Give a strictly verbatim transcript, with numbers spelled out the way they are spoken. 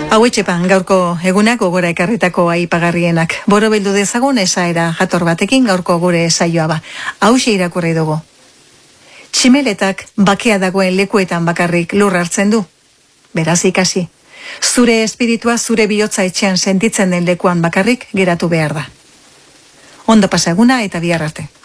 Hau etxepan gaurko egunak gogora ekarritako aipagarrienak. Borobildu dezagun esaera jator batekin gaurko gure saioa ba. Hauxe irakurri dugu. Tximeletak bakea dagoen lekuetan bakarrik lur hartzen du. Beraz ikasi. Zure espiritua zure bihotza etxean sentitzen den lekuan bakarrik geratu behar da. Ondo pasa eguna eta bihar arte.